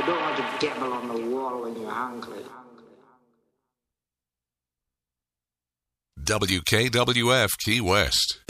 don't want to dabble on the wall when you're hungry. WKWF Key West.